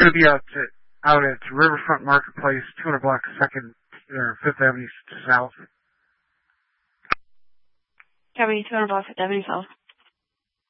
going to be out at Riverfront Marketplace, 200 blocks 2nd or 5th Avenue South. Copy, 200 blocks 5th Avenue South.